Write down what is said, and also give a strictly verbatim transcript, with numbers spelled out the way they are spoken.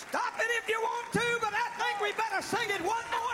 Stop it if you want to, but I think we better sing it one more